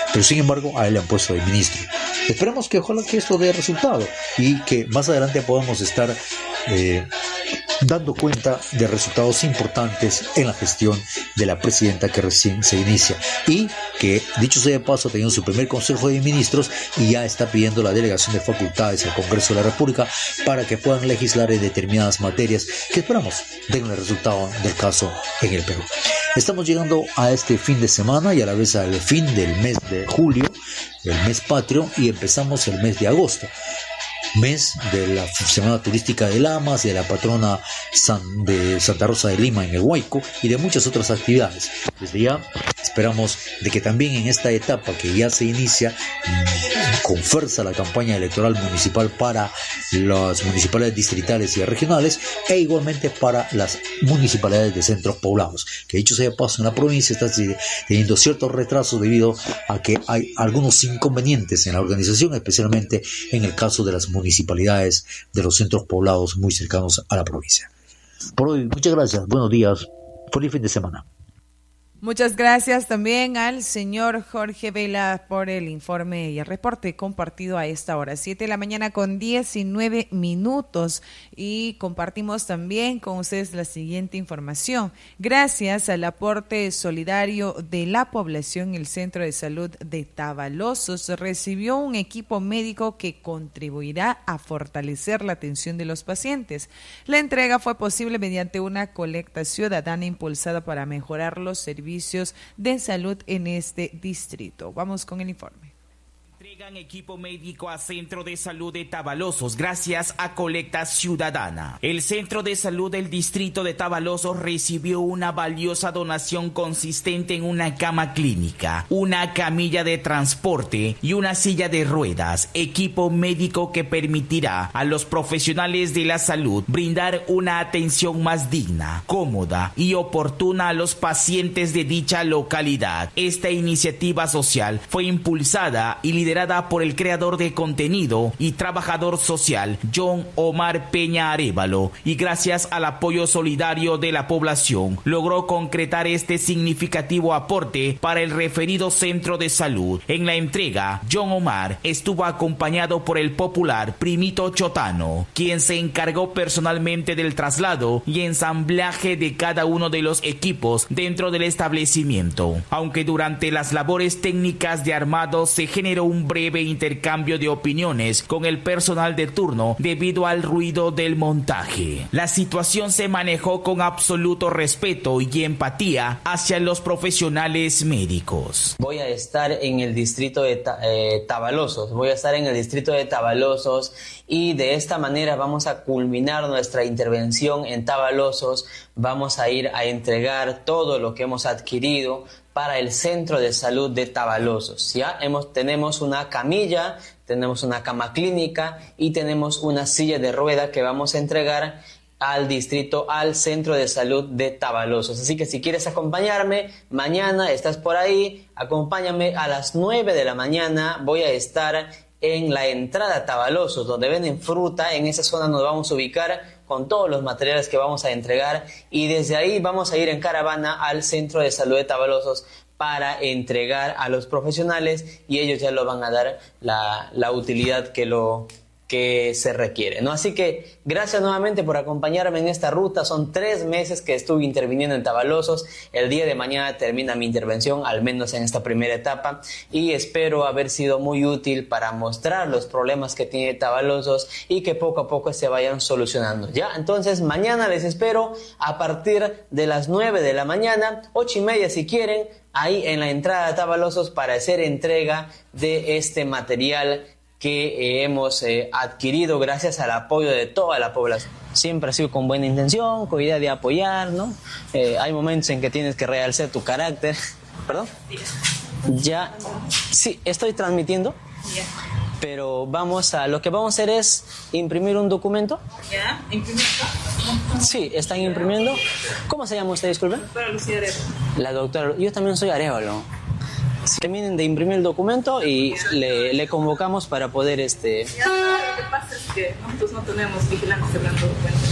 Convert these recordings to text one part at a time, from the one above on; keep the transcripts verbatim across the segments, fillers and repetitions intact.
pero sin embargo a él le han puesto de ministro. Esperemos que ojalá que esto dé resultado y que más adelante podamos estar eh, dando cuenta de resultados importantes en la gestión de la presidenta que recién se inicia y que, dicho sea de paso, ha tenido su primer Consejo de Ministros y ya está pidiendo la delegación de facultades al Congreso de la República para que puedan legislar en determinadas materias que esperamos den el resultado del caso en el Perú. Estamos llegando a este fin de semana y a la vez al fin del mes de julio, el mes patrio, y empezamos el mes de agosto, mes de la Semana Turística de Lamas, de la patrona San, de Santa Rosa de Lima en el Huayco y de muchas otras actividades. Desde ya esperamos de que también en esta etapa que ya se inicia con fuerza la campaña electoral municipal para las municipalidades distritales y regionales e igualmente para las municipalidades de centros poblados, que dicho sea de paso en la provincia está teniendo ciertos retrasos debido a que hay algunos inconvenientes en la organización, especialmente en el caso de las municipalidades de los centros poblados muy cercanos a la provincia. Por hoy, muchas gracias, buenos días, feliz fin de semana. Muchas gracias también al señor Jorge Vela por el informe y el reporte compartido a esta hora, siete de la mañana con diecinueve minutos, y compartimos también con ustedes la siguiente información. Gracias al aporte solidario de la población, el Centro de Salud de Tavalosos recibió un equipo médico que contribuirá a fortalecer la atención de los pacientes. La entrega fue posible mediante una colecta ciudadana impulsada para mejorar los servicios de salud en este distrito. Vamos con el informe. Entregan equipo médico a Centro de Salud de Tavalosos gracias a colecta ciudadana. El Centro de Salud del Distrito de Tavalosos recibió una valiosa donación consistente en una cama clínica, una camilla de transporte y una silla de ruedas, equipo médico que permitirá a los profesionales de la salud brindar una atención más digna, cómoda y oportuna a los pacientes de dicha localidad. Esta iniciativa social fue impulsada y liderada por el creador de contenido y trabajador social John Omar Peña Arévalo, y gracias al apoyo solidario de la población logró concretar este significativo aporte para el referido centro de salud. En la entrega, John Omar estuvo acompañado por el popular Primito Chotano, quien se encargó personalmente del traslado y ensamblaje de cada uno de los equipos dentro del establecimiento. Aunque durante las labores técnicas de armado se generó un breve intercambio de opiniones con el personal de turno debido al ruido del montaje. La situación se manejó con absoluto respeto y empatía hacia los profesionales médicos. Voy a estar en el distrito de eh, Tavalosos, voy a estar en el distrito de Tavalosos y de esta manera vamos a culminar nuestra intervención en Tavalosos. Vamos a ir a entregar todo lo que hemos adquirido para el Centro de Salud de Tavalosos. Ya hemos, tenemos una camilla, tenemos una cama clínica y tenemos una silla de rueda que vamos a entregar al distrito, al Centro de Salud de Tavalosos. Así que si quieres acompañarme, mañana estás por ahí, acompáñame a las nueve de la mañana, voy a estar en la entrada a Tavalosos, donde venden fruta. En esa zona nos vamos a ubicar con todos los materiales que vamos a entregar y desde ahí vamos a ir en caravana al Centro de Salud de Tavalosos para entregar a los profesionales y ellos ya lo van a dar la, la utilidad que lo que se requiere, ¿no? Así que gracias nuevamente por acompañarme en esta ruta. Son tres meses que estuve interviniendo en Tavalosos. El día de mañana termina mi intervención, al menos en esta primera etapa, y espero haber sido muy útil para mostrar los problemas que tiene Tavalosos y que poco a poco se vayan solucionando. Ya, entonces mañana les espero a partir de las nueve de la mañana, ocho y media si quieren, ahí en la entrada de Tavalosos para hacer entrega de este material que eh, hemos eh, adquirido gracias al apoyo de toda la población. Siempre ha sido con buena intención, con idea de apoyar, ¿no? Eh, hay momentos en que tienes que realzar tu carácter. ¿Perdón? Ya, sí, estoy transmitiendo, pero vamos a, lo que vamos a hacer es imprimir un documento. ¿Ya? ¿Imprimir acá? Sí, están imprimiendo. ¿Cómo se llama usted, disculpe? La doctora Lucía Arévalo. La doctora, yo también soy Arévalo. Terminen de imprimir el documento y le, le convocamos para poder este. Ya, lo que pasa es que nosotros no tenemos vigilantes hablando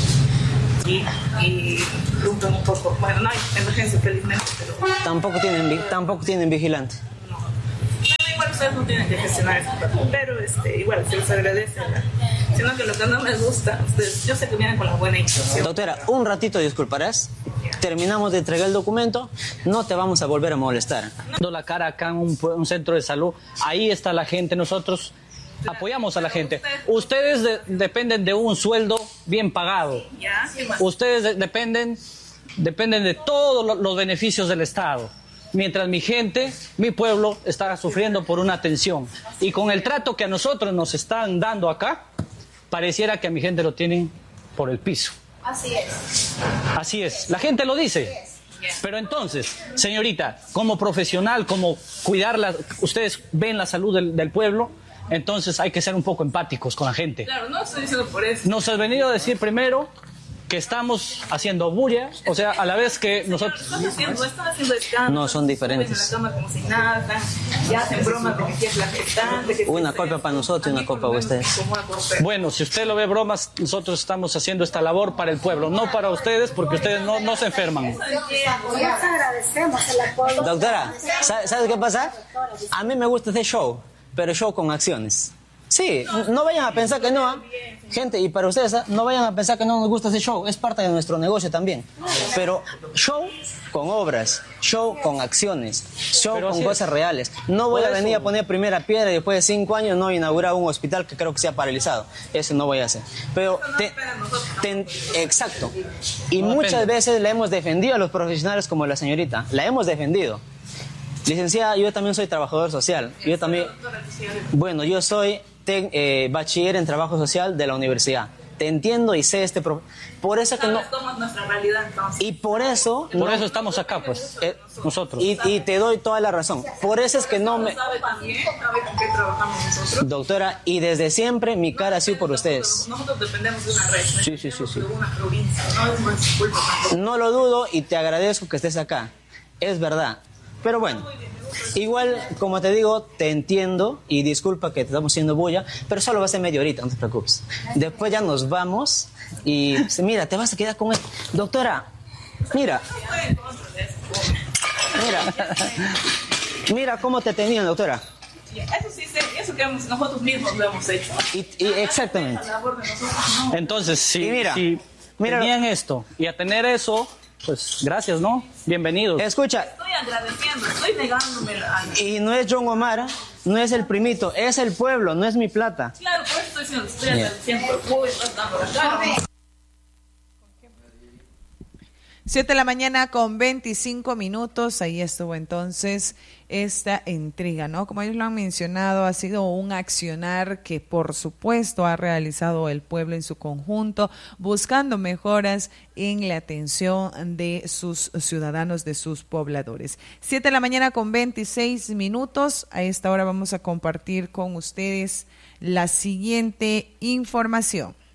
de y, y preguntan un poco. Bueno, no hay emergencia felizmente, pero tampoco tienen tampoco tienen vigilante. No. ustedes no tienen que gestionar esa parte, pero este, igual se les agradece, ¿no? Sino que lo que no me gusta, ustedes, yo sé que vienen con la buena intención. Doctora, un ratito disculparás. Terminamos de entregar el documento, no te vamos a volver a molestar. Dando la cara acá en un, un centro de salud, ahí está la gente, nosotros apoyamos a la gente. Ustedes de, dependen de un sueldo bien pagado. Ustedes de, dependen, dependen de todos lo, los beneficios del Estado. Mientras mi gente, mi pueblo, está sufriendo por una atención. Y con el trato que a nosotros nos están dando acá, pareciera que a mi gente lo tienen por el piso. Así es. Así es. La gente lo dice. Pero entonces, señorita, como profesional, como cuidarla, ustedes ven la salud del, del pueblo, entonces hay que ser un poco empáticos con la gente. Claro, no estoy diciendo por eso. Nos has venido a decir primero que estamos haciendo bulla, o sea, a la vez que nosotros... Están haciendo, están haciendo escándalos. No, son diferentes. En la cama como si nada, están, ya hacen bromas con que es la gestante. Que Una copa para nosotros y una copa para ustedes. Bueno, si usted lo ve bromas, nosotros estamos haciendo esta labor para el pueblo, no para ustedes, porque ustedes no, no se enferman. Doctora, ¿sabes qué pasa? A mí me gusta hacer show, pero show con acciones. Sí, no vayan a pensar que no, ¿eh? Gente, y para ustedes, ¿eh? No vayan a pensar que no nos gusta ese show, es parte de nuestro negocio también. Pero show con obras, show con acciones, show Pero con así cosas es. reales. No voy Por a venir eso. a poner primera piedra y después de cinco años no inaugurar un hospital que creo que sea paralizado. Eso no voy a hacer. Pero, te- te- exacto. Y No muchas depende. veces le hemos defendido a los profesionales como la señorita. La hemos defendido. Licenciada, yo también soy trabajador social. Yo también, bueno, yo soy tec- eh, bachiller en trabajo social de la universidad. Te entiendo y sé este pro- por eso que no, Sabes cómo es nuestra realidad entonces. y por eso Por no- eso estamos acá, pues, eh, nosotros. y, y te doy toda la razón. Por eso es que no me, ¿Sabe también? ¿Sabe con qué trabajamos nosotros? doctora, y desde siempre mi cara ha sido por ustedes. Nosotros dependemos de una red. ¿no? Sí, sí, sí, sí. De una provincia. No es nuestra culpa tampoco. No lo dudo y te agradezco que estés acá. Es verdad. Pero bueno, igual, como te digo, te entiendo y disculpa que te estamos haciendo bulla, pero solo va a ser media horita, no te preocupes. Después ya nos vamos y mira, te vas a quedar con él. Doctora, mira. Mira. Mira cómo te tenían, doctora. Eso sí, sé, eso que hemos- nosotros mismos lo hemos hecho. Y, y exactamente. La labor de nosotros no. Entonces, si, Y mira, si mira- tenían esto y a tener eso, pues gracias, ¿no? Bienvenidos. Escucha, Estoy agradeciendo, estoy negándome a... y no es John Omar, no es el primito, es el pueblo, no es mi plata. Claro, por eso estoy diciendo, estoy agradeciendo. Voy tratando la cara. Siete de la mañana con veinticinco minutos, ahí estuvo entonces esta intriga, ¿no? Como ellos lo han mencionado, ha sido un accionar que por supuesto ha realizado el pueblo en su conjunto, buscando mejoras en la atención de sus ciudadanos, de sus pobladores. Siete de la mañana con veintiséis minutos, a esta hora vamos a compartir con ustedes la siguiente información.